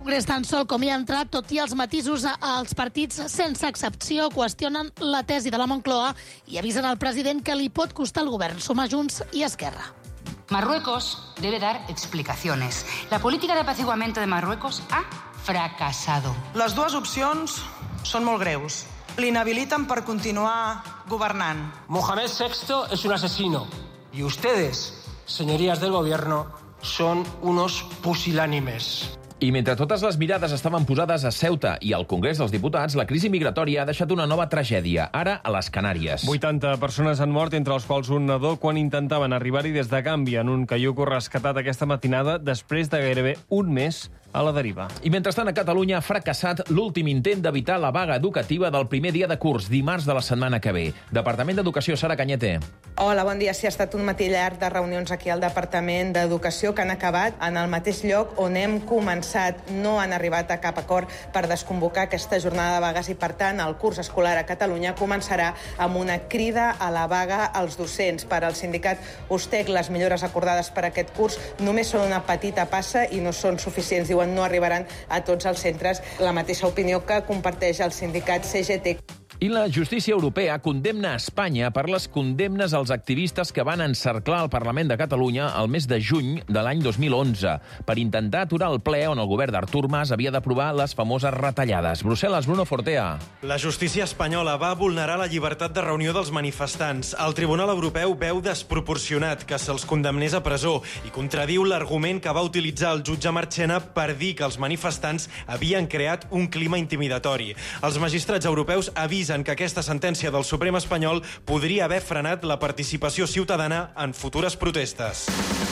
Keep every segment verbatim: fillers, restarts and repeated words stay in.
Congrés tan sol com hi ha entrat, tot i els matisos als partits, sense excepció, qüestionen la tesi de la Moncloa i avisen al president que li pot costar el govern. Suma Junts i Esquerra. Marruecos debe dar explicaciones. La política de apaciguamiento de Marruecos ha fracasado. Les dues opcions són molt greus. L'inhabiliten per continuar governant. Mohamed sexto es un asesino. Y ustedes, señorías del gobierno, son unos pusilánimes. I mentre totes les mirades estaven posades a Ceuta i al Congrés dels Diputats, la crisi migratòria ha deixat una nova tragèdia, ara a les Canàries. vuitanta persones han mort, entre els quals un nadó, quan intentaven arribar-hi des de Gàmbia, en un caiuc rescatat aquesta matinada després de gairebé un mes a la deriva. I mentrestant, a Catalunya ha fracassat l'últim intent d'evitar la vaga educativa del primer dia de curs, dimarts de la setmana que ve. Departament d'Educació, Sara Cañete. Hola, bon dia. Sí, ha estat un matí llarg de reunions aquí al Departament d'Educació que han acabat en el mateix lloc on hem començat. No han arribat a cap acord per desconvocar aquesta jornada de vagues i, per tant, el curs escolar a Catalunya començarà amb una crida a la vaga als docents. Per al sindicat USTEC, les millores acordades per aquest curs només són una petita passa i no són suficients. Diuen no arribaran a tots els centres. La mateixa opinió que comparteix el sindicat C G T. I la justícia europea condemna a Espanya per les condemnes als activistes que van encerclar el Parlament de Catalunya el mes de juny de l'any dos mil onze per intentar aturar el ple on el govern d'Artur Mas havia d'aprovar les famoses retallades. Brussel·les, Bruno Fortea. La justícia espanyola va vulnerar la llibertat de reunió dels manifestants. El Tribunal Europeu veu desproporcionat que se'ls condemnés a presó i contradiu l'argument que va utilitzar el jutge Marchena per dir que els manifestants havien creat un clima intimidatori. Els magistrats europeus avisen que aquesta sentència del Suprem espanyol podria haver frenat la participació ciutadana en futures protestes.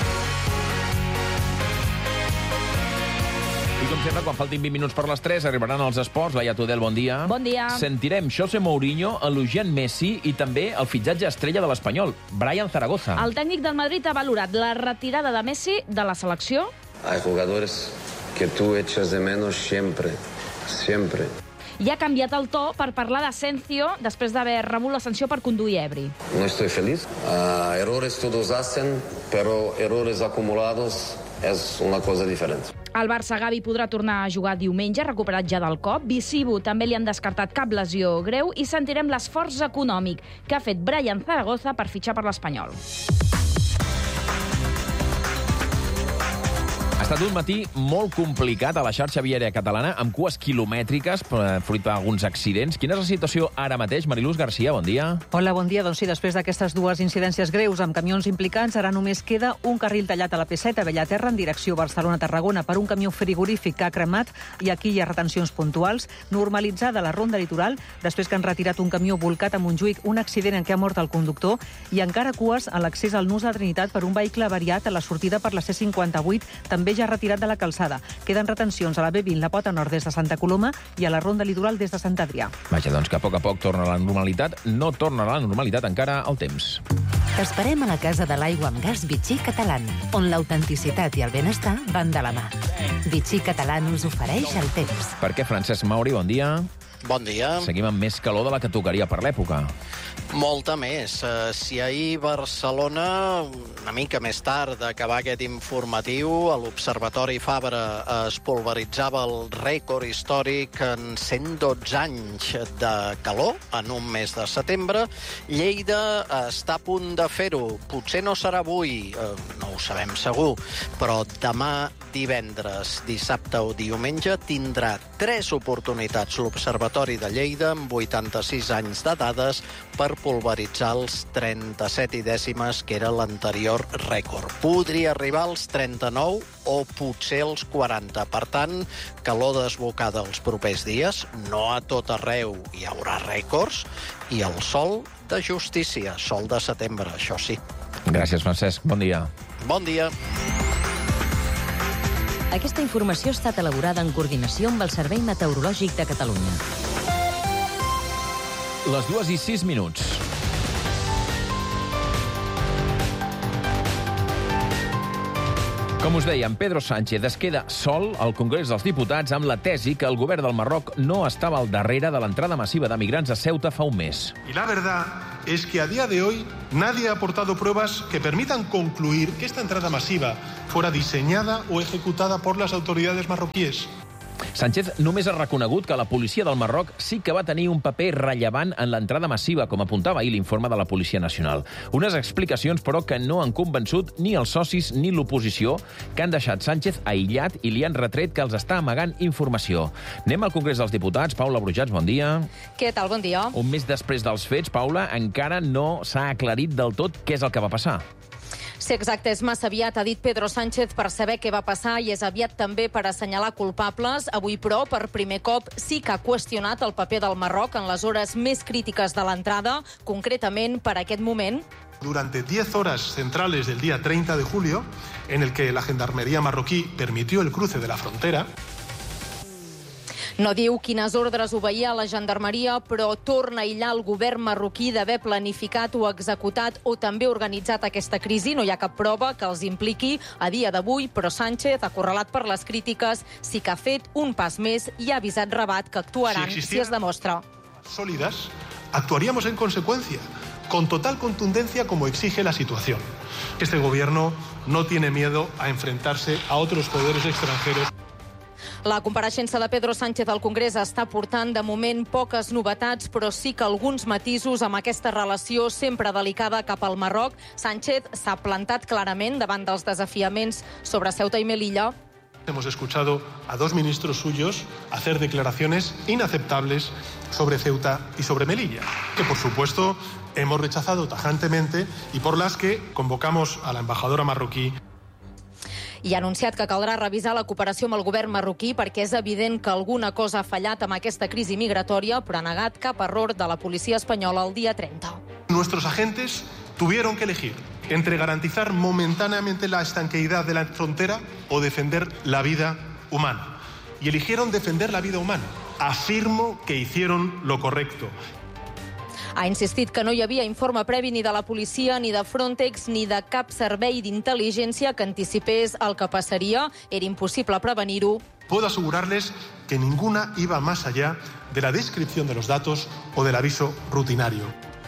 I com sempre, quan faltin vint minuts per les tres, arribaran els esports. Laia Tudel, bon dia. Bon dia. Sentirem José Mourinho elogiant Messi i també el fitxatge estrella de l'Espanyol, Brian Zaragoza. El tècnic del Madrid ha valorat la retirada de Messi de la selecció. Hay jugadores que tú echas de menos siempre, siempre. I ha canviat el to per parlar d'Asensio després d'haver rebut la sanció per conduir ebri. No estoy feliz. Uh, errores todos hacen, pero errores acumulados es una cosa diferente. El Barça Gavi podrà tornar a jugar diumenge, recuperat ja del cop. Visibu també li han descartat cap lesió greu i sentirem l'esforç econòmic que ha fet Brian Zaragoza per fitxar per l'Espanyol. Ha estat un matí molt complicat a la xarxa viària catalana, amb cues quilomètriques, fruit d'alguns accidents. Quina és la situació ara mateix? Mariluz Garcia, bon dia. Hola, bon dia. Doncs sí, després d'aquestes dues incidències greus amb camions implicats, ara només queda un carril tallat a la P set a Bellaterra en direcció Barcelona-Tarragona per un camió frigorífic que ha cremat i aquí hi ha retencions puntuals. Normalitzada la ronda litoral, després que han retirat un camió volcat a Montjuïc, un accident en què ha mort el conductor, i encara cues a l'accés al Nus de Trinitat per un vehicle avariat a la sortida per la C cinquanta-vuit, també ja retirat de la calçada. Queden retencions a la B vint, la Pota Nord des de Santa Coloma i a la ronda litoral des de Sant Adrià. Vaja, doncs que a poc a poc torna a la normalitat. No torna a la normalitat encara el temps. T'esperem a la Casa de l'Aigua amb Gas Vichy Catalán, on l'autenticitat i el benestar van de la mà. Vichy Catalán us ofereix el temps. Per què, Francesc Mauri, bon dia. Bon dia. Seguim amb més calor de la que tocaria per l'època. Molta més. Uh, si ahir Barcelona, una mica més tard d'acabar aquest informatiu, a l'Observatori Fabra es pulveritzava el rècord històric en cent dotze anys de calor en un mes de setembre, Lleida està a punt de fer-ho. Potser no serà avui, uh, no ho sabem segur, però demà divendres, dissabte o diumenge tindrà tres oportunitats l'Observatori de Lleida amb vuitanta-sis anys de dades per pulveritzar els trenta-set i dècimes, que era l'anterior rècord. Podria arribar als trenta-nou o potser als quaranta. Per tant, calor desbocada els propers dies. No a tot arreu hi haurà rècords. I el sol de justícia, sol de setembre, això sí. Gràcies, Francesc. Bon dia. Bon dia. Aquesta informació ha estat elaborada en coordinació amb el Servei Meteorològic de Catalunya. Les dues i sis minuts. Com us dèiem, Pedro Sánchez es queda sol al Congrés dels Diputats amb la tesi que el govern del Marroc no estava al darrere de l'entrada massiva de migrants a Ceuta fa un mes. Y la verdad es que a día de hoy nadie ha aportado pruebas que permitan concluir que esta entrada masiva fuera diseñada o ejecutada por las autoridades marroquíes. Sánchez només ha reconegut que la policia del Marroc sí que va tenir un paper rellevant en l'entrada massiva, com apuntava ahir l'informe de la Policia Nacional. Unes explicacions, però, que no han convençut ni els socis ni l'oposició, que han deixat Sánchez aïllat i li han retret que els està amagant informació. Anem al Congrés dels Diputats. Paula Brujats, bon dia. Què tal? Bon dia. Un mes després dels fets, Paula, encara no s'ha aclarit del tot què és el que va passar. Sí, exacte, és massa aviat, ha dit Pedro Sánchez, per saber què va passar i és aviat també per assenyalar culpables. Avui, però, per primer cop, sí que ha qüestionat el paper del Marroc en les hores més crítiques de l'entrada, concretament per aquest moment. Durante diez horas centrales del día treinta de julio, en el que la Gendarmería marroquí permitió el cruce de la frontera. No diu quines ordres obeïa la gendarmeria, però torna a aïllar el govern marroquí d'haver planificat o executat o també organitzat aquesta crisi. No hi ha cap prova que els impliqui a dia d'avui, però Sánchez, acorralat per les crítiques, sí que ha fet un pas més i ha avisat Rabat que actuaran si, si es demostra. Sólidas, actuaríamos en consecuencia, con total contundencia como exige la situación. Este gobierno no tiene miedo a enfrentarse a otros poderes extranjeros. La compareixença de Pedro Sánchez al Congrés està portant de moment poques novetats, però sí que alguns matisos amb aquesta relació sempre delicada cap al Marroc. Sánchez s'ha plantat clarament davant dels desafiaments sobre Ceuta i Melilla. Hemos escuchado a dos ministros suyos hacer declaraciones inaceptables sobre Ceuta y sobre Melilla, que por supuesto hemos rechazado tajantemente y por las que convocamos a la embajadora marroquí. I ha anunciat que caldrà revisar la cooperació amb el govern marroquí perquè és evident que alguna cosa ha fallat amb aquesta crisi migratòria, però ha negat cap error de la policia espanyola el dia trenta. Nuestros agentes tuvieron que elegir entre garantizar momentáneamente la estanqueidad de la frontera o defender la vida humana. Y eligieron defender la vida humana. Afirmo que hicieron lo correcto. Ha insistit que no hi havia informe previ ni de la policia, ni de Frontex, ni de cap servei d'intel·ligència que anticipés el que passaria. Era impossible prevenir-ho. Puedo asegurarles que ninguna iba más allá de la descripción de los datos o del aviso rutinario.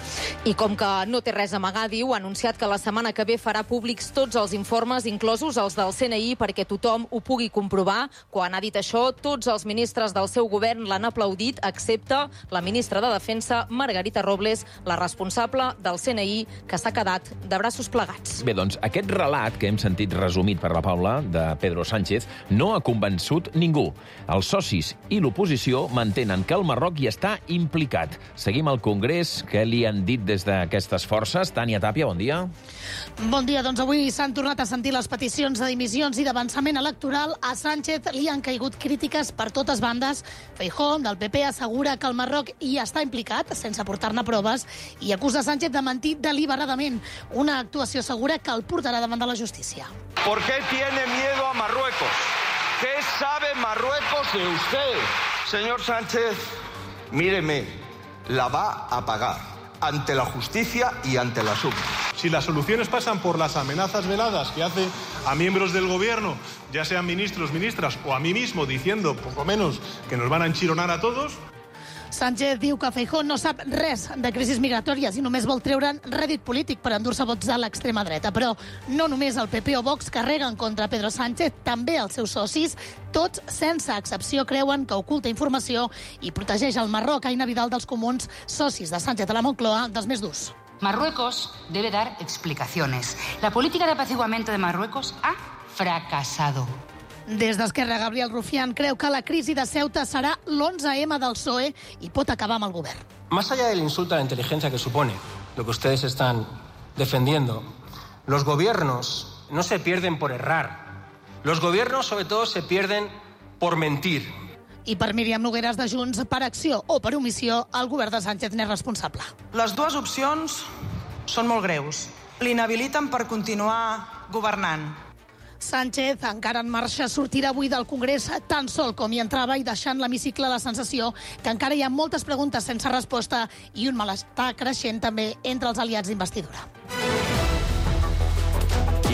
I com que no té res a amagar, diu, ha anunciat que la setmana que ve farà públics tots els informes, inclosos els del C N I, perquè tothom ho pugui comprovar. Quan ha dit això, tots els ministres del seu govern l'han aplaudit, excepte la ministra de Defensa, Margarita Robles, la responsable del C N I, que s'ha quedat de braços plegats. Bé, doncs, aquest relat que hem sentit resumit per la Paula, de Pedro Sánchez, no ha convençut ningú. Els socis i l'oposició mantenen que el Marroc hi està implicat. Seguim al Congrés. Què li han dit des d'aquestes forces? Tània Tàpia, bon dia. Bon dia. Doncs avui s'han tornat a sentir les peticions de dimissions i d'avançament electoral. A Sánchez li han caigut crítiques per totes bandes. Feijóo, del P P, assegura que el Marroc hi està implicat, sense aportar-ne proves, i acusa Sánchez de mentir deliberadament. Una actuació segura que el portarà davant de la justícia. ¿Por qué tiene miedo a Marruecos? ¿Qué sabe Marruecos de usted? Señor Sánchez, míreme, la va a pagar ante la justicia y ante las urnas. Si las soluciones pasan por las amenazas veladas que hace a miembros del gobierno, ya sean ministros, ministras o a mí mismo, diciendo poco menos que nos van a enchironar a todos... Sánchez diu que Feijóo no sap res de crisis migratòries i només vol treure'n rèdit polític per endur-se vots de l'extrema dreta. Però no només el P P o Vox carreguen contra Pedro Sánchez, també els seus socis, tots sense excepció, creuen que oculta informació i protegeix el Marroc. Aina Vidal, dels Comuns, socis de Sánchez a la Moncloa, dels més durs. Marruecos debe dar explicaciones. La política de apaciguamiento de Marruecos ha fracasado. Des d'Esquerra, Gabriel Rufián creu que la crisi de Ceuta serà l'onze eme del P S O E i pot acabar amb el govern. Más allá del insulto a la inteligencia que supone lo que ustedes están defendiendo, los gobiernos no se pierden por errar. Los gobiernos, sobre todo, se pierden por mentir. I per Míriam Nogueras de Junts, per acció o per omissió, el govern de Sánchez n'és responsable. Les dues opcions són molt greus. L'inhabiliten per continuar governant. Sánchez, encara en marxa, sortirà avui del Congrés tan sol com hi entrava i deixant l'hemicicle la sensació que encara hi ha moltes preguntes sense resposta i un malestar creixent també entre els aliats d'investidura.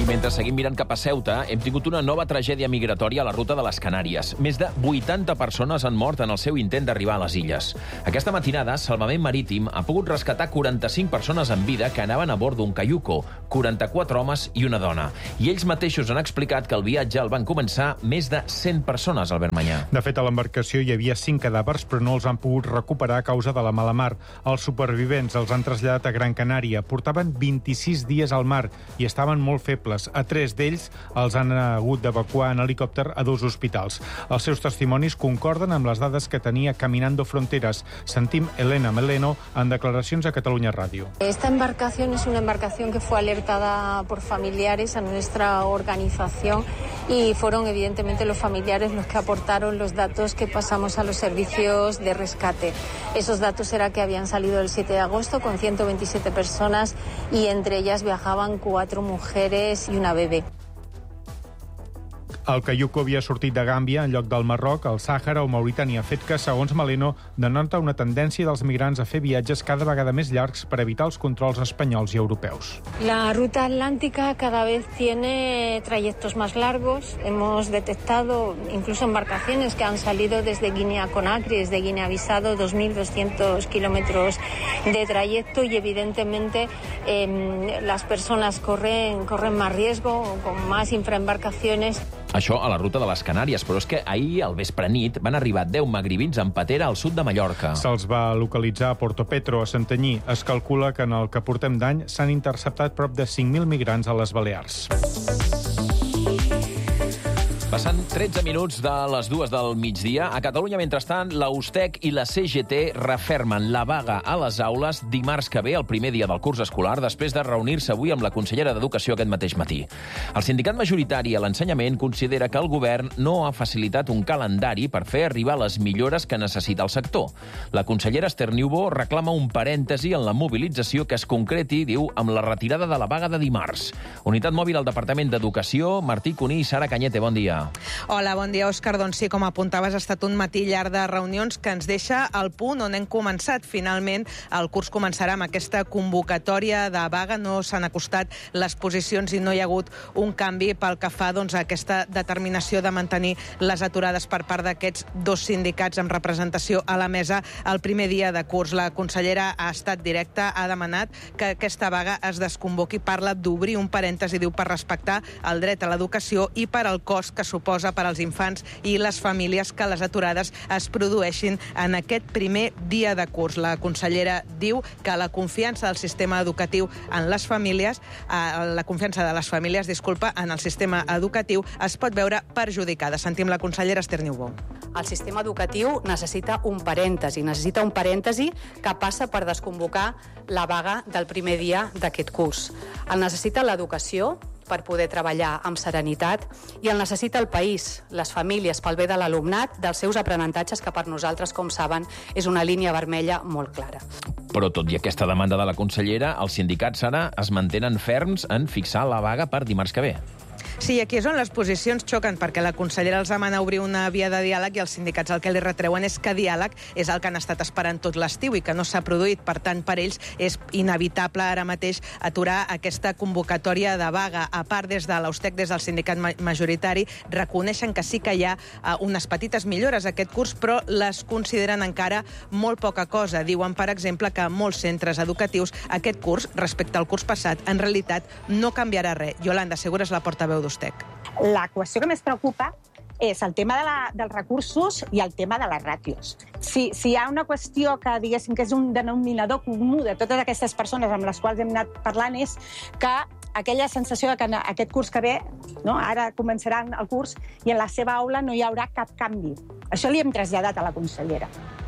I mentre seguim mirant cap a Ceuta, hem tingut una nova tragèdia migratòria a la ruta de les Canàries. Més de vuitanta persones han mort en el seu intent d'arribar a les illes. Aquesta matinada, Salvament Marítim ha pogut rescatar quaranta-cinc persones en vida que anaven a bord d'un caiuco, quaranta-quatre homes i una dona. I ells mateixos han explicat que el viatge el van començar més de cent persones, Albert Manyà. De fet, a l'embarcació hi havia cinc cadàvers, però no els han pogut recuperar a causa de la mala mar. Els supervivents els han traslladat a Gran Canària. Portaven vint-i-sis dies al mar i estaven molt febles. A tres d'ells els han hagut d'evacuar en helicòpter a dos hospitals. Els seus testimonis concorden amb les dades que tenia Caminando Fronteras. Sentim Elena Meleno en declaracions a Catalunya Ràdio. Esta embarcación es una embarcación que fue alertada por familiares a nuestra organización y fueron evidentemente los familiares los que aportaron los datos que pasamos a los servicios de rescate. Esos datos era que habían salido el siete de agosto con ciento veintisiete personas y entre ellas viajaban cuatro mujeres y una bebé. El caiuco havia sortit de Gàmbia en lloc del Marroc, el Sàhara o Mauritània, fet que, segons Maleno, denota una tendència dels migrants a fer viatges cada vegada més llargs per evitar els controls espanyols i europeus. La ruta atlántica cada vez tiene trayectos más largos. Hemos detectado incluso embarcaciones que han salido desde Guinea-Conakry, desde Guinea-Bissau, dos mil doscientos kilómetros de trayecto y evidentemente eh, las personas corren, corren más riesgo, con más infraembarcaciones. Això a la ruta de les Canàries, però és que ahir, al vespre nit, van arribar deu magribins en patera al sud de Mallorca. Se'ls va localitzar a Portopetro, a Santanyí. Es calcula que en el que portem d'any s'han interceptat prop de cinc mil migrants a les Balears. Passant tretze minuts de les dues del migdia, a Catalunya, mentrestant, la USTEC i la C G T refermen la vaga a les aules dimarts que ve, el primer dia del curs escolar, després de reunir-se avui amb la consellera d'Educació aquest mateix matí. El sindicat majoritari a l'ensenyament considera que el govern no ha facilitat un calendari per fer arribar les millores que necessita el sector. La consellera Esther Niubó reclama un parèntesi en la mobilització que es concreti, diu, amb la retirada de la vaga de dimarts. Unitat mòbil al Departament d'Educació, Martí Cuní i Sara Cañete, bon dia. Hola, bon dia, Òscar. Doncs sí, com apuntaves, ha estat un matí llarg de reunions que ens deixa al punt on hem començat. Finalment, el curs començarà amb aquesta convocatòria de vaga. No s'han acostat les posicions i no hi ha hagut un canvi pel que fa doncs, a aquesta determinació de mantenir les aturades per part d'aquests dos sindicats amb representació a la mesa el primer dia de curs. La consellera ha estat directa, ha demanat que aquesta vaga es desconvoqui. Parla d'obrir un parèntesi, diu, per respectar el dret a l'educació i per al cost que suposa per als infants i les famílies que les aturades es produeixin en aquest primer dia de curs. La consellera diu que la confiança del sistema educatiu en les famílies, eh, la confiança de les famílies, disculpa, en el sistema educatiu es pot veure perjudicada. Sentim la consellera Esther Niubó. El sistema educatiu necessita un parèntesi, necessita un parèntesi que passa per desconvocar la vaga del primer dia d'aquest curs. El necessita l'educació per poder treballar amb serenitat i el necessita el país, les famílies, pel bé de l'alumnat, dels seus aprenentatges, que per nosaltres, com saben, és una línia vermella molt clara. Però tot i aquesta demanda de la consellera, els sindicats ara es mantenen ferms en fixar la vaga per dimarts que ve. Sí, aquí és on les posicions xoquen, perquè la consellera els demana obrir una via de diàleg i els sindicats el que li retreuen és que diàleg és el que han estat esperant tot l'estiu i que no s'ha produït. Per tant, per ells és inevitable ara mateix aturar aquesta convocatòria de vaga. A part, des de l'USTEC, des del sindicat majoritari, reconeixen que sí que hi ha uh, unes petites millores aquest curs, però les consideren encara molt poca cosa. Diuen, per exemple, que molts centres educatius aquest curs, respecte al curs passat, en realitat no canviarà res. Yolanda Segura és la portaveu d'USTEC. La qüestió que més preocupa és el tema de la, dels recursos i el tema de les ràtios. Si, si hi ha una qüestió que, diguéssim, que és un denominador comú de totes aquestes persones amb les quals hem anat parlant és que aquella sensació de que aquest curs que ve, no, ara començaran el curs i en la seva aula no hi haurà cap canvi. Això li hem traslladat a la consellera.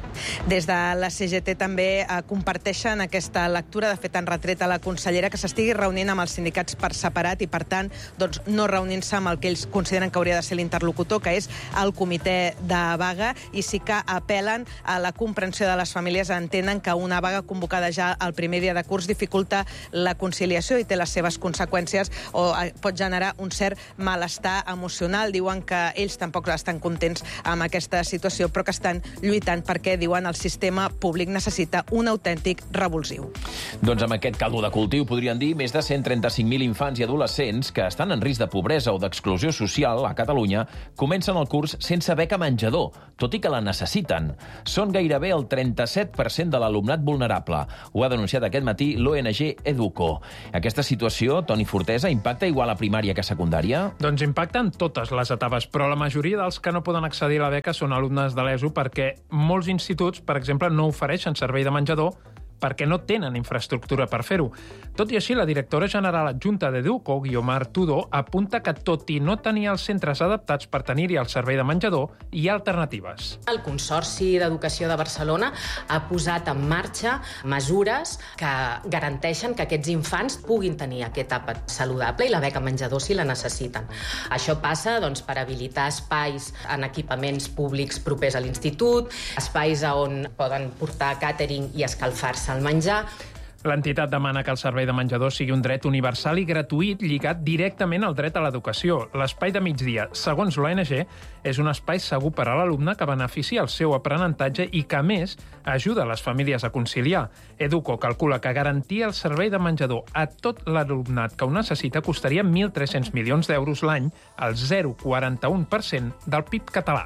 Des de la C G T també eh, comparteixen aquesta lectura. De fet, han retret a la consellera que s'estigui reunint amb els sindicats per separat i, per tant, doncs, no reunint-se amb el que ells consideren que hauria de ser l'interlocutor, que és el comitè de vaga, i sí que apel·len a la comprensió de les famílies. Entenen que una vaga convocada ja el primer dia de curs dificulta la conciliació i té les seves conseqüències o pot generar un cert malestar emocional. Diuen que ells tampoc estan contents amb aquesta situació, però que estan lluitant perquè diuen el sistema públic necessita un autèntic revulsiu. Doncs amb aquest caldo de cultiu, podrien dir, més de cent trenta-cinc mil infants i adolescents que estan en risc de pobresa o d'exclusió social a Catalunya comencen el curs sense beca menjador, tot i que la necessiten. Són gairebé el trenta-set per cent de l'alumnat vulnerable. Ho ha denunciat aquest matí l'O N G Educo. Aquesta situació, Toni Fortesa, impacta igual a primària que a secundària? Doncs impacta en totes les etapes, però la majoria dels que no poden accedir a la beca són alumnes de l'ESO perquè molts instituts, per exemple, no ofereixen servei de menjador perquè no tenen infraestructura per fer-ho. Tot i així, la directora general adjunta d'Educo, Guiomar Tudor, apunta que tot i no tenir els centres adaptats per tenir-hi el servei de menjador, hi ha alternatives. El Consorci d'Educació de Barcelona ha posat en marxa mesures que garanteixen que aquests infants puguin tenir aquest àpat saludable i la beca menjador si la necessiten. Això passa doncs, per habilitar espais en equipaments públics propers a l'institut, espais on poden portar càtering i escalfar-se al menjar. L'entitat demana que el servei de menjador sigui un dret universal i gratuït lligat directament al dret a l'educació. L'espai de migdia, segons l'O N G, és un espai segur per a l'alumne que beneficia el seu aprenentatge i que, a més, ajuda les famílies a conciliar. Educo calcula que garantir el servei de menjador a tot l'alumnat que ho necessita costaria mil tres-cents milions d'euros l'any, el zero coma quaranta-un per cent del P I B català.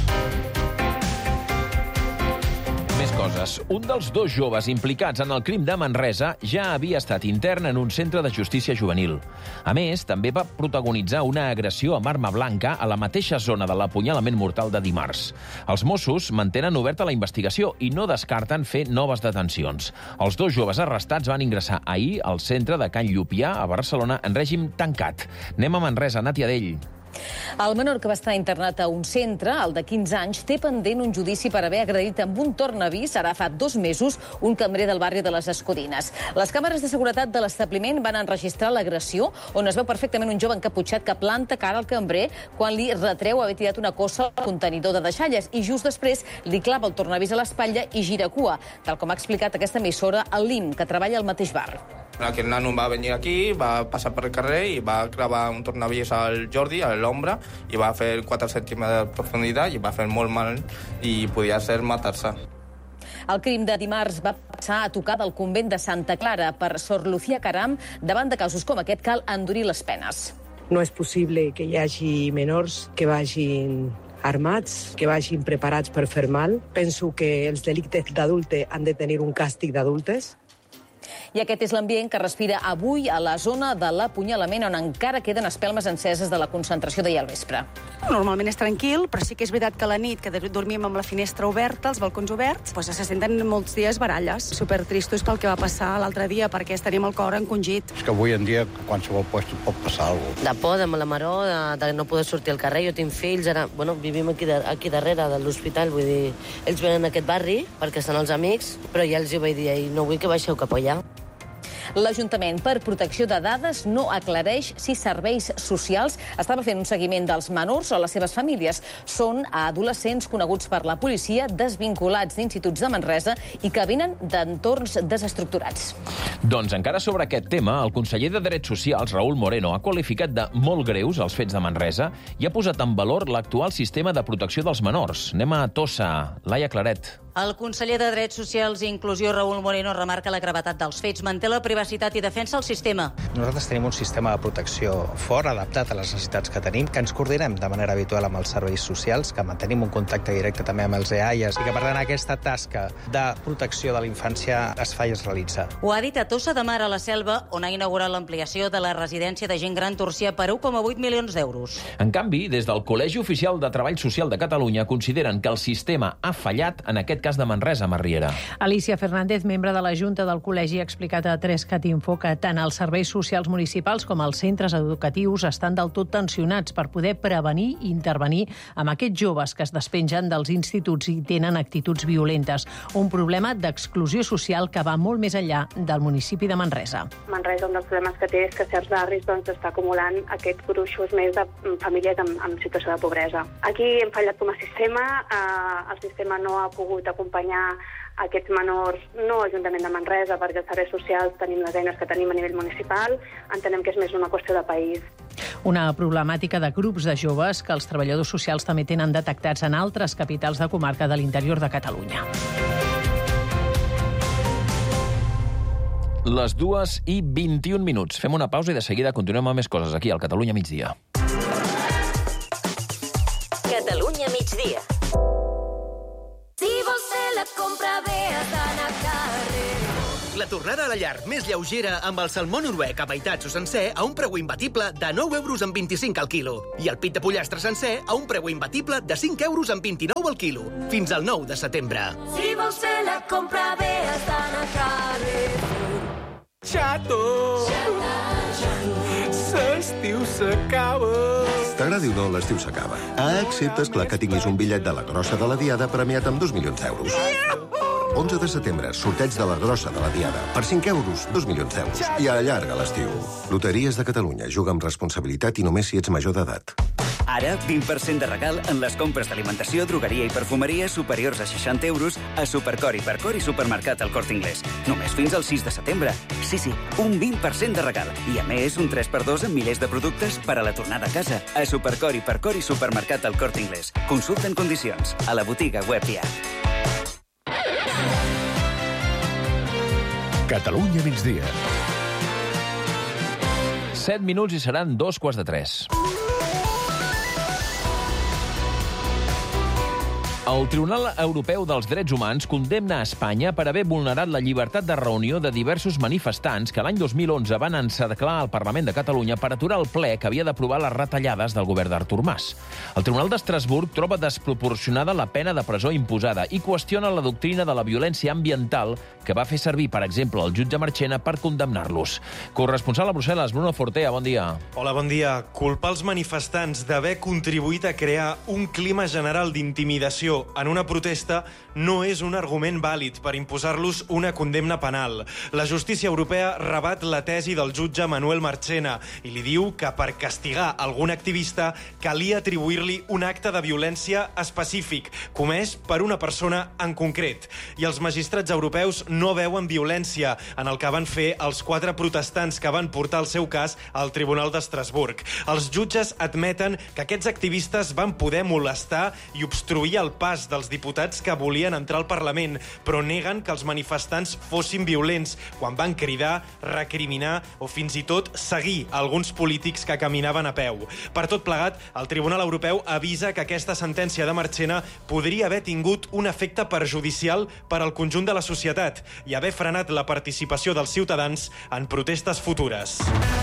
Més coses. Un dels dos joves implicats en el crim de Manresa ja havia estat intern en un centre de justícia juvenil. A més, també va protagonitzar una agressió amb arma blanca a la mateixa zona de l'apunyalament mortal de dimarts. Els Mossos mantenen oberta la investigació i no descarten fer noves detencions. Els dos joves arrestats van ingressar ahir al centre de Can Llupià, a Barcelona, en règim tancat. Anem a Manresa, Nàtia Dell. El menor que va estar internat a un centre, el de quinze anys, té pendent un judici per haver agredit amb un tornavís, ara fa dos mesos, un cambrer del barri de les Escudines. Les càmeres de seguretat de l'establiment van enregistrar l'agressió, on es veu perfectament un jove encaputxat que planta cara al cambrer quan li retreu haver tirat una cossa al contenidor de deixalles i just després li clava el tornavís a l'espatlla i gira cua, tal com ha explicat aquesta emissora el Lim, que treballa al mateix bar. Aquest nano va venir aquí, va passar per el carrer i va clavar un tornavís al Jordi, a l'ombra, i va fer quatre centímetres de profunditat i va fer molt mal i podia ser matar-se. El crim de dimarts va passar a tocar del convent de Santa Clara per Sor Lucía Caram. Davant de casos com aquest cal endurir les penes. No és possible que hi hagi menors que vagin armats, que vagin preparats per fer mal. Penso que els delictes d'adulte han de tenir un càstig d'adultes. I aquest és l'ambient que respira avui a la zona de l'apunyalament, on encara queden espelmes enceses de la concentració d'ahir al vespre. Normalment és tranquil, però sí que és veritat que a la nit, que dormim amb la finestra oberta, els balcons oberts, doncs se senten molts dies baralles. Supertristos pel que va passar l'altre dia, perquè tenim el cor encongit. És que avui en dia a qualsevol lloc pot passar alguna cosa. De por, de mala maror, de, de no poder sortir al carrer. Jo tinc fills, ara, bueno, vivim aquí, de, aquí darrere de l'hospital, vull dir, ells venen a aquest barri perquè estan els amics, però ja els hi vaig dir, i no vull que baixeu cap allà. L'Ajuntament, per protecció de dades, no aclareix si serveis socials estava fent un seguiment dels menors o les seves famílies. Són adolescents coneguts per la policia, desvinculats d'instituts de Manresa i que venen d'entorns desestructurats. Doncs encara sobre aquest tema, el conseller de Drets Socials, Raúl Moreno, ha qualificat de molt greus els fets de Manresa i ha posat en valor l'actual sistema de protecció dels menors. Anem a Tossa. Laia Claret. El conseller de Drets Socials i Inclusió, Raúl Moreno, remarca la gravetat dels fets, manté la privacitat i defensa el sistema. Nosaltres tenim un sistema de protecció fort, adaptat a les necessitats que tenim, que ens coordinem de manera habitual amb els serveis socials, que mantenim un contacte directe també amb els E A I Es i que, per tant, aquesta tasca de protecció de la infància es fa i es realitza. Ho ha dit a Tossa de Mar, a la Selva, on ha inaugurat l'ampliació de la residència de gent gran Torcia per un coma vuit milions d'euros. En canvi, des del Col·legi Oficial de Treball Social de Catalunya consideren que el sistema ha fallat en aquest cas de Manresa, Marriera. Alicia Fernández, membre de la Junta del Col·legi, ha explicat a tres cat info que tant els serveis socials municipals com els centres educatius estan del tot tensionats per poder prevenir i intervenir amb aquests joves que es despengen dels instituts i tenen actituds violentes. Un problema d'exclusió social que va molt més enllà del municipi de Manresa. Manresa, un dels problemes que té és que certs barris doncs, està acumulant aquests gruixos més de famílies en, en situació de pobresa. Aquí hem fallat com a sistema, eh, el sistema no ha pogut acompanyar aquests menors, no Ajuntament de Manresa, perquè els serveis socials tenim les eines que tenim a nivell municipal, entenem que és més una qüestió de país. Una problemàtica de grups de joves que els treballadors socials també tenen detectats en altres capitals de comarca de l'interior de Catalunya. Les dues i vint-i-un minuts. Fem una pausa i de seguida continuem amb més coses aquí al Catalunya migdia. Catalunya migdia. Si vols fer la compra bé, has d'anar a carrer. La tornada a la llar més lleugera amb el salmó noruec afaitat o sencer a un preu imbatible de nou euros amb vint-i-cinc al quilo. I el pit de pollastre sencer a un preu imbatible de cinc euros amb vint-i-nou al quilo. Fins al nou de setembre. Si vols fer la compra bé, has d'anar a carrer. Xato! L'estiu s'acaba! T'agradi o no, l'estiu s'acaba. Ah, excepte, esclar, que tinguis un bitllet de la grossa de la Diada premiat amb dos milions d'euros. onze de setembre, sorteig de la grossa de la Diada. Per cinc euros, dos milions d'euros. I allarga l'estiu. Loteries de Catalunya. Juga amb responsabilitat i només si ets major d'edat. Ara, vint per cent de regal en les compres d'alimentació, drogueria i perfumeria superiors a seixanta euros a Supercor, Hipercor i Supermercat al Corte Inglés. Només fins al sis de setembre. Sí, sí, un vint per cent de regal. I a més, un tres per dos en milers de productes per a la tornada a casa. A Supercor, Hipercor i Supermercat al Corte Inglés. Consulta en condicions. A la botiga web i app. Catalunya migdia. Set minuts i seran dos quarts de tres. El Tribunal Europeu dels Drets Humans condemna a Espanya per haver vulnerat la llibertat de reunió de diversos manifestants que l'any dos mil onze van encerclar el Parlament de Catalunya per aturar el ple que havia d'aprovar les retallades del govern d'Artur Mas. El Tribunal d'Estrasburg troba desproporcionada la pena de presó imposada i qüestiona la doctrina de la violència ambiental que va fer servir, per exemple, el jutge Marchena per condemnar-los. Corresponsal a Brussel·les, Bruno Fortea, bon dia. Hola, bon dia. Culpar els manifestants d'haver contribuït a crear un clima general d'intimidació en una protesta no és un argument vàlid per imposar-los una condemna penal. La justícia europea rebat la tesi del jutge Manuel Marchena i li diu que per castigar algun activista calia atribuir-li un acte de violència específic, comès per una persona en concret. I els magistrats europeus no veuen violència en el que van fer els quatre protestants que van portar el seu cas al Tribunal d'Estrasburg. Els jutges admeten que aquests activistes van poder molestar i obstruir el pas dels diputats que volien entrar al Parlament, però neguen que els manifestants fossin violents quan van cridar, recriminar o fins i tot seguir alguns polítics que caminaven a peu. Per tot plegat, el Tribunal Europeu avisa que aquesta sentència de Marchena podria haver tingut un efecte perjudicial per al conjunt de la societat i haver frenat la participació dels ciutadans en protestes futures.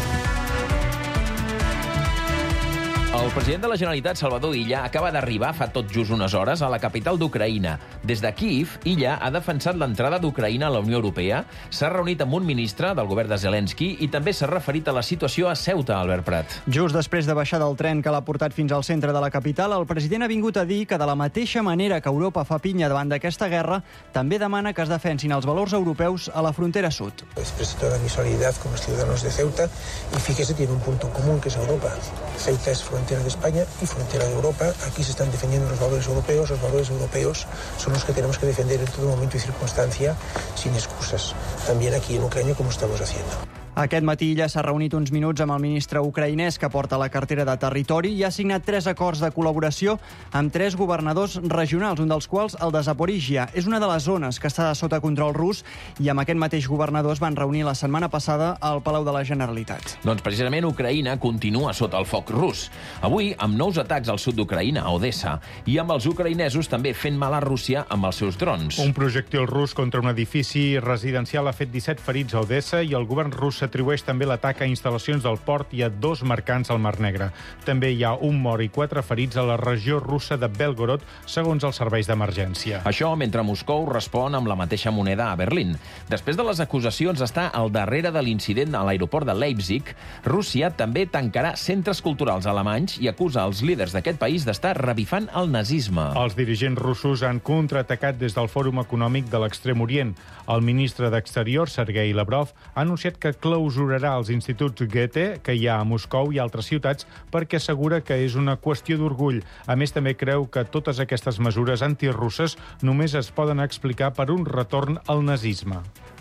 El president de la Generalitat, Salvador Illa, acaba d'arribar fa tot just unes hores a la capital d'Ucraïna. Des de Kíev, Illa ha defensat l'entrada d'Ucraïna a la Unió Europea, s'ha reunit amb un ministre del govern de Zelensky i també s'ha referit a la situació a Ceuta, Albert Prat. Just després de baixar del tren que l'ha portat fins al centre de la capital, el president ha vingut a dir que de la mateixa manera que Europa fa pinya davant d'aquesta guerra, també demana que es defensin els valors europeus a la frontera sud. Expreso toda mi solidaridad con los ciudadanos de Ceuta y fíjese, tiene un punto común que es Europa. Ceuta es frontera de España y frontera de Europa. Aquí se están defendiendo los valores europeos. Los valores europeos son los que tenemos que defender en todo momento y circunstancia sin excusas. También aquí en Ucrania, como estamos haciendo. Aquest matí ja s'ha reunit uns minuts amb el ministre ucraïnès que porta la cartera de territori i ha signat tres acords de col·laboració amb tres governadors regionals, un dels quals el de Zaporígia. És una de les zones que està sota control rus i amb aquest mateix governador es van reunir la setmana passada al Palau de la Generalitat. Doncs precisament Ucraïna continua sota el foc rus. Avui, amb nous atacs al sud d'Ucraïna, a Odessa, i amb els ucraïnesos també fent mal a Rússia amb els seus drons. Un projectil rus contra un edifici residencial ha fet disset ferits a Odessa i el govern rus s'atribueix també l'atac a instal·lacions del port i a dos mercants al Mar Negre. També hi ha un mort i quatre ferits a la regió russa de Belgorod, segons els serveis d'emergència. Això mentre Moscou respon amb la mateixa moneda a Berlín. Després de les acusacions d'estar al darrere de l'incident a l'aeroport de Leipzig, Rússia també tancarà centres culturals alemanys i acusa els líders d'aquest país d'estar revifant el nazisme. Els dirigents russos han contraatacat des del Fòrum Econòmic de l'Extrem Orient. El ministre d'Exterior, Sergei Lavrov, ha anunciat que clausurarà els instituts Goethe que hi ha a Moscou i altres ciutats perquè assegura que és una qüestió d'orgull. A més, també creu que totes aquestes mesures antirusses només es poden explicar per un retorn al nazisme.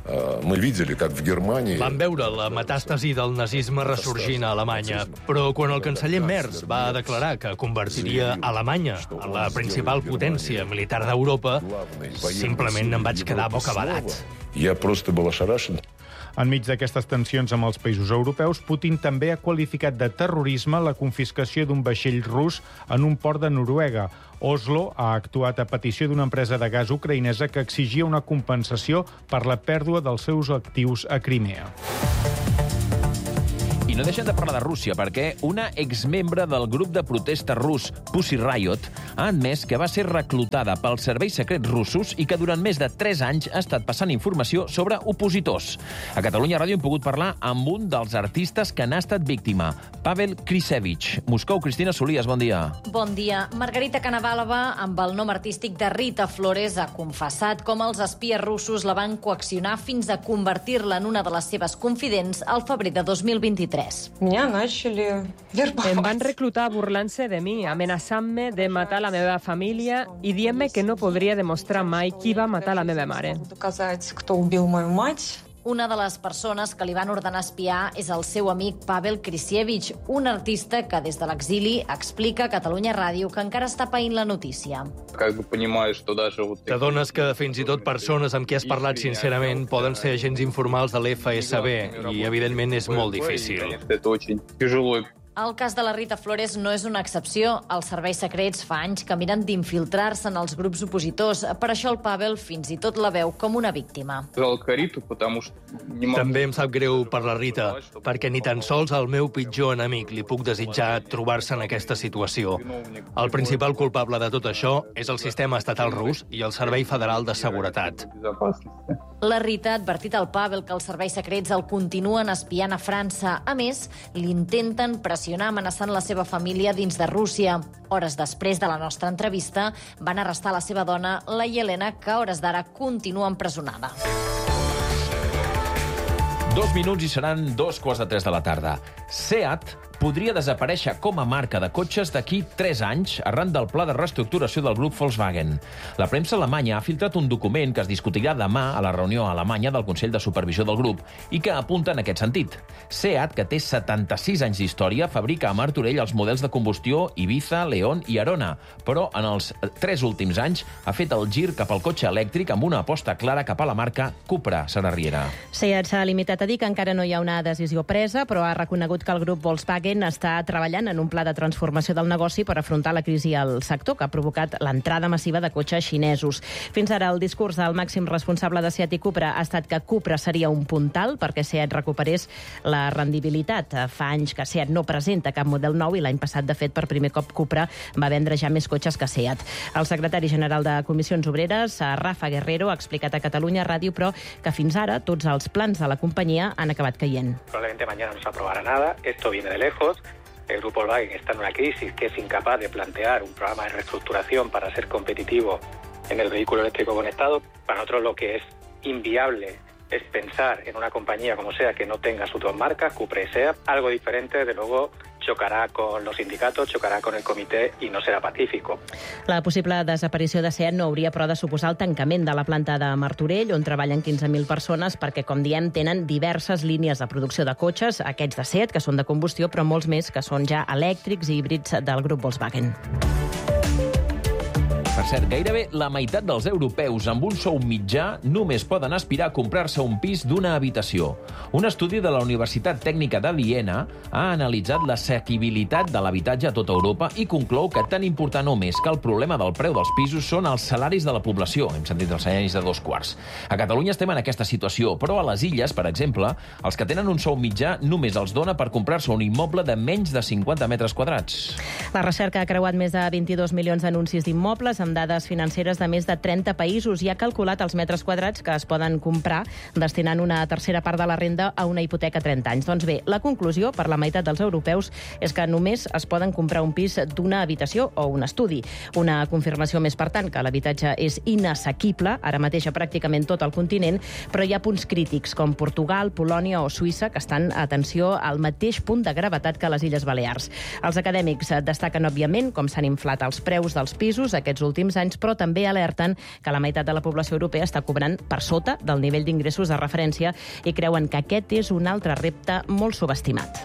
Vam veure la metàstasi del nazisme ressorgint a Alemanya, però quan el canceller Merz va declarar que convertiria Alemanya en la principal potència militar d'Europa, simplement em vaig quedar bocabadat. Enmig d'aquestes tensions amb els països europeus, Putin també ha qualificat de terrorisme la confiscació d'un vaixell rus en un port de Noruega. Oslo ha actuat a petició d'una empresa de gas ucraïnesa que exigia una compensació per la pèrdua dels seus actius a Crimea. I no deixem de parlar de Rússia, perquè una exmembre del grup de protesta rus Pussy Riot ha admès que va ser reclutada pels serveis secrets russos i que durant més de tres anys ha estat passant informació sobre opositors. A Catalunya Ràdio hem pogut parlar amb un dels artistes que n'ha estat víctima, Pavel Krisevich. Moscou, Cristina Solies, bon dia. Bon dia. Margarita Canavalova, amb el nom artístic de Rita Flores, ha confessat com els espies russos la van coaccionar fins a convertir-la en una de les seves confidents al febrer de dos mil vint-i-tres. Em van reclutar burlant-se de mi, amenaçant-me de matar la meva família i dient-me que no podria demostrar mai qui va matar la meva mare. Una de les persones que li van ordenar espiar és el seu amic Pavel Krisievich, un artista que des de l'exili explica a Catalunya Ràdio que encara està paint la notícia. T'adones que fins i tot persones amb qui has parlat sincerament poden ser agents informals de l'F S B i, evidentment, és molt difícil. El cas de la Rita Flores no és una excepció. Els serveis secrets fa anys que miren d'infiltrar-se en els grups opositors. Per això el Pavel fins i tot la veu com una víctima. També em sap greu per la Rita, perquè ni tan sols al meu pitjor enemic li puc desitjar trobar-se en aquesta situació. El principal culpable de tot això és el sistema estatal rus i el Servei Federal de Seguretat. La Rita ha advertit al Pavel que els serveis secrets el continuen espiant a França. A més, l'intenten pressionar amenaçant la seva família dins de Rússia. Hores després de la nostra entrevista, van arrestar la seva dona, la Yelena, que a hores d'ara continua empresonada. Dos minuts i seran dos quarts de tres de la tarda. SEAT podria desaparèixer com a marca de cotxes d'aquí tres anys arran del pla de reestructuració del grup Volkswagen. La premsa alemanya ha filtrat un document que es discutirà demà a la reunió a Alemanya del Consell de Supervisió del grup i que apunta en aquest sentit. SEAT, que té setanta-sis anys d'història, fabrica a Martorell els models de combustió Ibiza, León i Arona, però en els tres últims anys ha fet el gir cap al cotxe elèctric amb una aposta clara cap a la marca Cupra, Sara Riera. SEAT s'ha limitat a dir que encara no hi ha una decisió presa, però ha reconegut que el grup Volkswagen està treballant en un pla de transformació del negoci per afrontar la crisi al sector, que ha provocat l'entrada massiva de cotxes xinesos. Fins ara, el discurs del màxim responsable de SEAT i Cupra ha estat que Cupra seria un puntal perquè SEAT recuperés la rendibilitat. Fa anys que SEAT no presenta cap model nou i l'any passat, de fet, per primer cop Cupra va vendre ja més cotxes que SEAT. El secretari general de Comissions Obreres, Rafa Guerrero, ha explicat a Catalunya Ràdio, però que fins ara tots els plans de la companyia han acabat caient. Probablemente mañana no se aprobará nada. Esto viene de lejos. El grupo Volkswagen está en una crisis que es incapaz de plantear un programa de reestructuración para ser competitivo en el vehículo eléctrico conectado. Para nosotros lo que es inviable es pensar en una compañía como SEAT que no tenga sus dos marcas, Cupra y SEAT. Algo diferente, desde luego, chocará con los sindicatos, chocará con el comité y no serà pacífico. La possible desaparició de SEAT no hauria, però, de suposar el tancament de la planta de Martorell, on treballen quinze mil persones, perquè, com diem, tenen diverses línies de producció de cotxes, aquests de SEAT, que són de combustió, però molts més que són ja elèctrics i híbrids del grup Volkswagen. Per cert, gairebé la meitat dels europeus amb un sou mitjà només poden aspirar a comprar-se un pis d'una habitació. Un estudi de la Universitat Tècnica de Viena ha analitzat l'assequibilitat de l'habitatge a tota Europa i conclou que tan important o més que el problema del preu dels pisos són els salaris de la població. Hem sentit els salaris de dos quarts. A Catalunya estem en aquesta situació, però a les Illes, per exemple, els que tenen un sou mitjà només els dona per comprar-se un immoble de menys de cinquanta metres quadrats. La recerca ha creuat més de vint-i-dos milions d'anuncis d'immobles amb amb dades financeres de més de trenta països i ha calculat els metres quadrats que es poden comprar destinant una tercera part de la renda a una hipoteca a trenta anys. Doncs bé, la conclusió per la meitat dels europeus és que només es poden comprar un pis d'una habitació o un estudi. Una confirmació més, per tant, que l'habitatge és inassequible, ara mateix a pràcticament tot el continent, però hi ha punts crítics, com Portugal, Polònia o Suïssa, que estan, atenció, al mateix punt de gravetat que les Illes Balears. Els acadèmics destaquen, òbviament, com s'han inflat els preus dels pisos aquests últims anys, però també alerten que la meitat de la població europea està cobrant per sota del nivell d'ingressos de referència i creuen que aquest és un altre repte molt subestimat.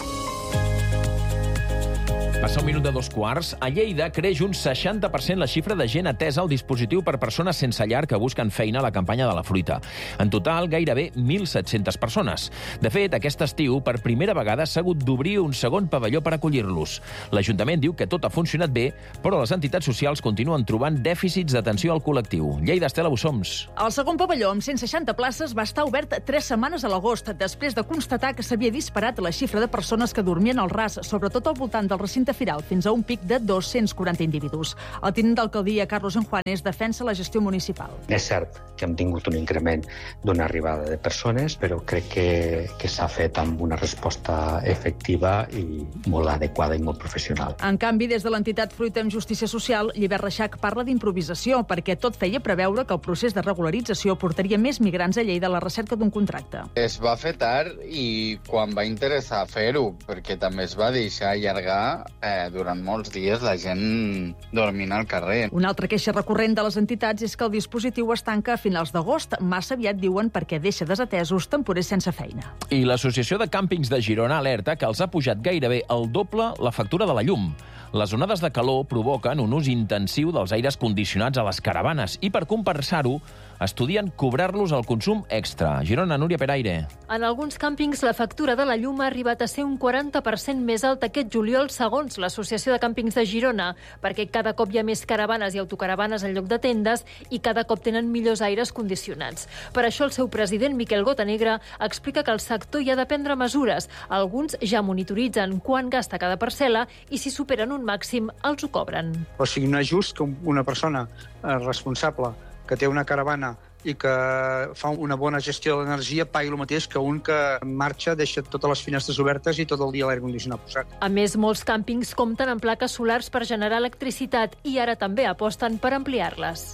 Passa un minut de dos quarts. A Lleida creix un seixanta per cent la xifra de gent atesa al dispositiu per persones sense llar que busquen feina a la campanya de la fruita. En total, gairebé mil set-centes persones. De fet, aquest estiu, per primera vegada, s'ha hagut d'obrir un segon pavelló per acollir-los. L'Ajuntament diu que tot ha funcionat bé, però les entitats socials continuen trobant dèficits d'atenció al col·lectiu. Lleida, Estela Bussoms. El segon pavelló, amb cent seixanta places, va estar obert tres setmanes a l'agost, després de constatar que s'havia disparat la xifra de persones que dormien al ras, sobretot al voltant del recinte firal, fins a un pic de dos-cents quaranta individus. El tinent d'alcaldia, Carlos Enjuanes, defensa la gestió municipal. És cert que hem tingut un increment d'una arribada de persones, però crec que, que s'ha fet amb una resposta efectiva i molt adequada i molt professional. En canvi, des de l'entitat Fruita amb Justícia Social, Llibert Reixac parla d'improvisació, perquè tot feia preveure que el procés de regularització portaria més migrants a Lleida a la recerca d'un contracte. Es va fer tard i quan va interessar fer-ho, perquè també es va deixar allargar eh, durant molts dies la gent dormint al carrer. Una altra queixa recurrent de les entitats és que el dispositiu es tanca a finals d'agost. Massa aviat, diuen, perquè deixa desatesos temporers sense feina. I l'Associació de Càmpings de Girona alerta que els ha pujat gairebé el doble la factura de la llum. Les onades de calor provoquen un ús intensiu dels aires condicionats a les caravanes i, per compensar-ho, estudien cobrar-los el consum extra. Girona, Núria Peraire. En alguns càmpings, la factura de la llum ha arribat a ser un quaranta per cent més alta aquest juliol, segons l'Associació de Càmpings de Girona, perquè cada cop hi ha més caravanes i autocaravanes en lloc de tendes i cada cop tenen millors aires condicionats. Per això el seu president, Miquel Gotanegra, explica que el sector hi ha de prendre mesures. Alguns ja monitoritzen quan gasta cada parcel·la i si superen un màxim els ho cobren. O sigui, no és just que una persona responsable que té una caravana i que fa una bona gestió de l'energia pagui el mateix que un que marxa, deixa totes les finestres obertes i tot el dia l'aire condicionat posat. A més, molts càmpings compten amb plaques solars per generar electricitat i ara també aposten per ampliar-les.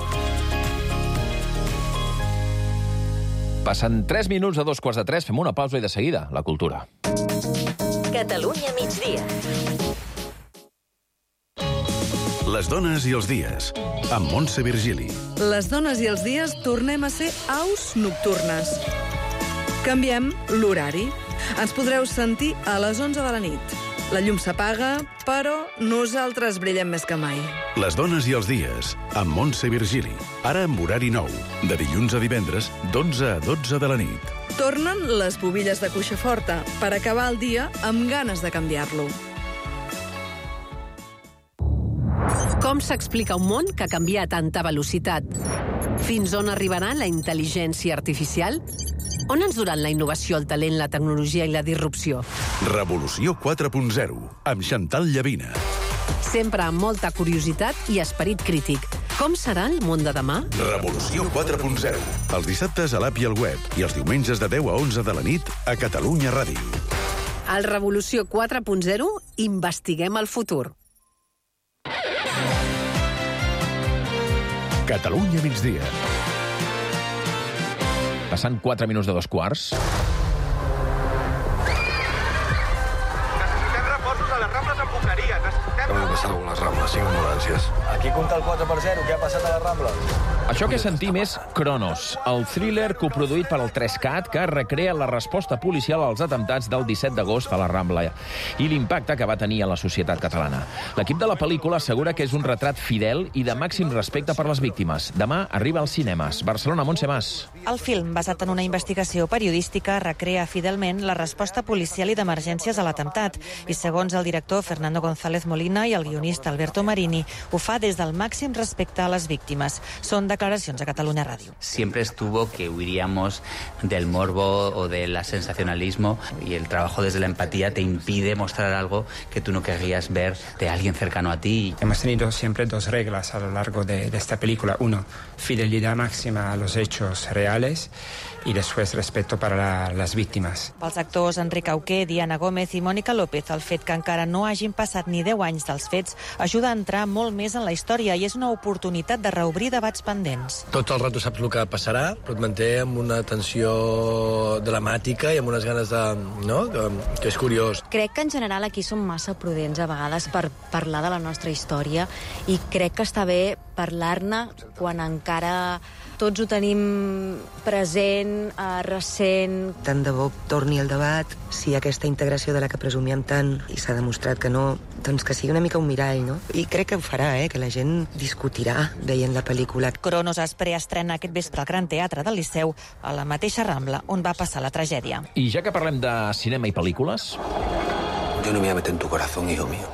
Passen tres minuts a dos quarts de tres, fem una pausa i de seguida, la cultura. Catalunya migdia. Les dones i els dies, amb Montse Virgili. Les dones i els dies tornem a ser aus nocturnes. Canviem l'horari. Ens podreu sentir a les onze de la nit. La llum s'apaga, però nosaltres brillem més que mai. Les dones i els dies, amb Montse Virgili. Ara amb horari nou, de dilluns a divendres, d'onze a dotze de la nit. Tornen les bobilles de cuixa forta, per acabar el dia amb ganes de canviar-lo. Com s'explica un món que canvia a tanta velocitat? Fins on arribarà la intel·ligència artificial? On ens duran la innovació, el talent, la tecnologia i la disrupció? Revolució quatre punt zero, amb Chantal Llavina. Sempre amb molta curiositat i esperit crític. Com serà el món de demà? Revolució quatre punt zero. Els dissabtes a l'app i al web i els diumenges de deu a onze de la nit a Catalunya Ràdio. Al Revolució quatre punt zero investiguem el futur. Catalunya migdia. Passant quatre minuts de dos quarts. Necessitem reforços a les Rambles amb Boqueria. Necessitem... Què ha passat amb les Rambles? Cinc ambulàncies. Aquí compta el quatre per zero. Què ha passat a les Rambles? Això que sentim és Cronos, el thriller coproduït per el tres cat que recrea la resposta policial als atemptats del disset d'agost a la Rambla i l'impacte que va tenir a la societat catalana. L'equip de la pel·lícula assegura que és un retrat fidel i de màxim respecte per les víctimes. Demà arriba als cinemes. Barcelona, Montse Mas. El film, basat en una investigació periodística, recrea fidelment la resposta policial i d'emergències a l'atemptat. I segons el director Fernando González Molina i el guionista advocat Alberto Marini ho fa des del màxim respecte a les víctimes. Són declaracions a Catalunya Ràdio. Siempre estuvo que huiríamos del morbo o del sensacionalismo y el trabajo desde la empatía te impide mostrar algo que tú no querrías ver de alguien cercano a ti. Hemos tenido siempre dos reglas a lo largo de, de esta película. Uno, fidelidad máxima a los hechos reales y después respeto para la, las víctimes. Pels actors Enric Auqué, Diana Gómez i Mònica López, el fet que encara no hagin passat ni deu anys dels fets ajuda a entrar molt més en la història i és una oportunitat de reobrir debats pendents. Tot el rato saps el que passarà, però et manté amb una tensió dramàtica i amb unes ganes de... no? Que, que és curiós. Crec que en general aquí som massa prudents a vegades per parlar de la nostra història i crec que està bé parlar-ne quan encara tots ho tenim present, eh, recent. Tant de bo torni el debat, si aquesta integració de la que presumíem tant i s'ha demostrat que no, doncs que sigui una mica un mirall, no? I crec que ho farà, eh? Que la gent discutirà veient la pel·lícula. Cronos es preestrena aquest vespre al Gran Teatre del Liceu, a la mateixa Rambla on va passar la tragèdia. I ja que parlem de cinema i pel·lícules... Yo no me voy a meter en tu corazón, hijo mío.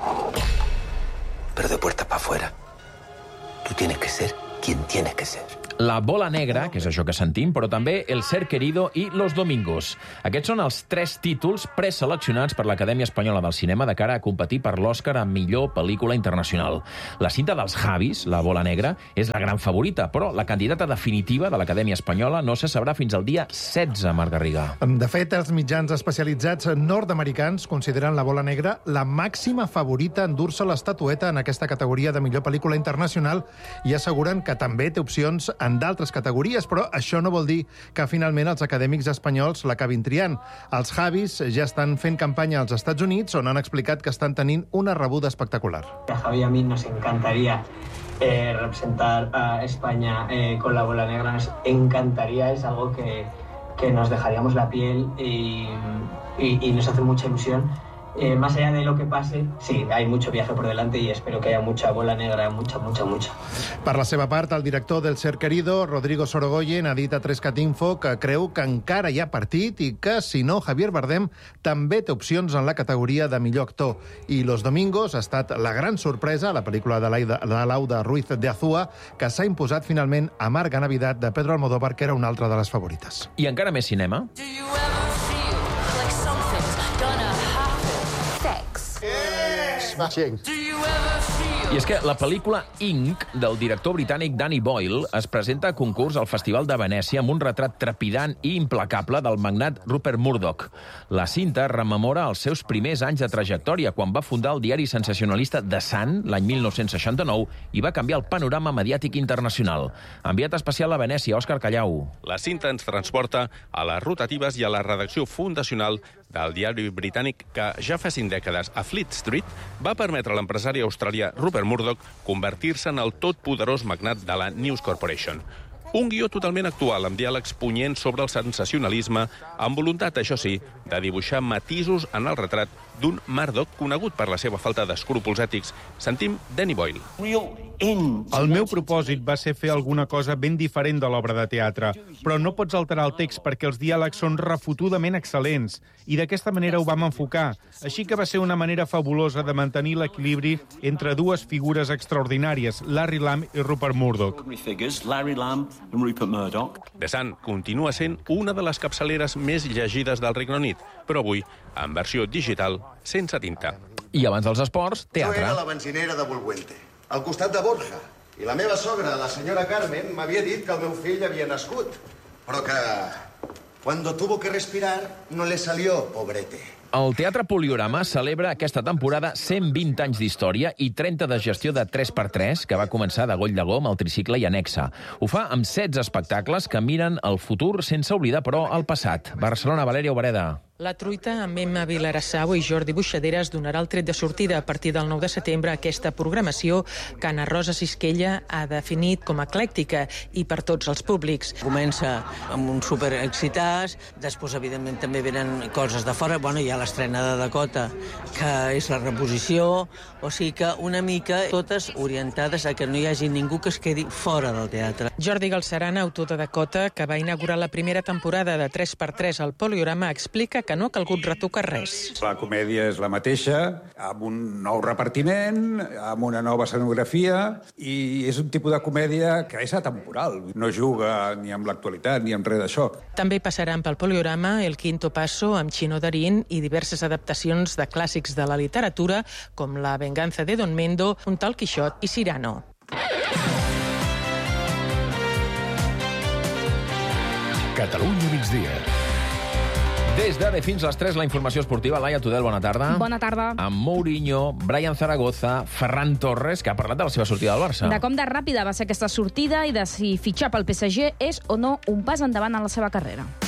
Pero de puertas para afuera. Tú tienes que ser quien tienes que ser. La bola negra, que és això que sentim, però també El ser querido i Los domingos. Aquests són els tres títols preseleccionats per l'Acadèmia Espanyola del Cinema de cara a competir per l'Oscar a millor pel·lícula internacional. La cinta dels Javis, La bola negra, és la gran favorita, però la candidata definitiva de l'Acadèmia Espanyola no se sabrà fins al dia setze, Marc Garriga. De fet, els mitjans especialitzats nord-americans consideren La bola negra la màxima favorita en dur-se l'estatueta en aquesta categoria de millor pel·lícula internacional i asseguren que també té opcions en d'altres categories, però això no vol dir que finalment els acadèmics espanyols l'acabin triant. Els Javis ja estan fent campanya als Estats Units, on han explicat que estan tenint una rebuda espectacular. A Javi y a mí nos encantaría eh, representar a España eh, con La bola negra, nos encantaría, es algo que, que nos dejaríamos la piel y, y, y nos hace mucha ilusión. Eh, más allá de lo que pase, sí, hay mucho viaje por delante y espero que haya mucha bola negra, mucha, mucha, mucha. Per la seva part, el director del Ser querido, Rodrigo Sorogoyen, ha dit a tres cat info que creu que encara hi ha partit i que, si no, Javier Bardem també té opcions en la categoria de millor actor. I Los domingos ha estat la gran sorpresa, la pel·lícula de Lauda Ruiz de Azúa, que s'ha imposat finalment a Amarga Navidad de Pedro Almodóvar, que era una altra de les favorites. I encara més cinema. I és que la pel·lícula Ink, del director britànic Danny Boyle, es presenta a concurs al Festival de Venècia amb un retrat trepidant i implacable del magnat Rupert Murdoch. La cinta rememora els seus primers anys de trajectòria, quan va fundar el diari sensacionalista The Sun, l'any mil nou-cents seixanta-nou, i va canviar el panorama mediàtic internacional. Enviat especial a Venècia, Òscar Callau. La cinta ens transporta a les rotatives i a la redacció fundacional del diari britànic que ja fa cinc dècades a Fleet Street va permetre a l'empresari australià Rupert Murdoch convertir-se en el totpoderós magnat de la News Corporation. Un guió totalment actual, amb diàlegs punyents sobre el sensacionalisme, amb voluntat, això sí, de dibuixar matisos en el retrat d'un Murdoch conegut per la seva falta d'escrúpols ètics. Sentim Danny Boyle. El meu propòsit va ser fer alguna cosa ben diferent de l'obra de teatre, però no pots alterar el text perquè els diàlegs són refotudament excel·lents, i d'aquesta manera ho vam enfocar. Així que va ser una manera fabulosa de mantenir l'equilibri entre dues figures extraordinàries, Larry Lamb i Rupert Murdoch. The Sun continua sent una de les capçaleres més llegides del Regne Unit, però avui en versió digital, sense tinta. I abans dels esports, teatre. Jo era la benzinera de Bulwente, al costat de Borja. I la meva sogra, la senyora Carmen, m'havia dit que el meu fill havia nascut. Però que, cuando tuvo que respirar, no le salió, pobrete. El Teatre Poliorama celebra aquesta temporada cent vint anys d'història i trenta de gestió de tres per tres, que va començar de Goll de Gom, el tricicle i Anexa. Ho fa amb setze espectacles que miren el futur sense oblidar, però, el passat. Barcelona, Valèria Obereda. La truita amb Emma Vilarassau i Jordi Buixaderes donarà el tret de sortida a partir del nou de setembre a aquesta programació que Anna Rosa Sisquella ha definit com eclèctica i per tots els públics. Comença amb un super excitàs, després, evidentment, també venen coses de fora. Bueno, hi ha l'estrena de Dakota, que és la reposició, o sigui que una mica totes orientades a que no hi hagi ningú que es quedi fora del teatre. Jordi Galcerana, autor de Dakota, que va inaugurar la primera temporada de tres per tres al Poliorama, explica que que no ha calgut retocar res. La comèdia és la mateixa, amb un nou repartiment, amb una nova escenografia, i és un tipus de comèdia que és atemporal. No juga ni amb l'actualitat ni amb res d'això. També passaran pel Poliorama El Quinto Paso amb Chino Darín i diverses adaptacions de clàssics de la literatura com La venganza de Don Mendo, Un tal Quixot i Cyrano. Catalunya migdia. Des d'ara fins les tres, la informació esportiva. Laia Tudel, bona tarda. Bona tarda. Amb Mourinho, Brian Zaragoza, Ferran Torres, que ha parlat de la seva sortida del Barça. De com de ràpida va ser aquesta sortida i de si fitxar pel P S G és o no un pas endavant en la seva carrera.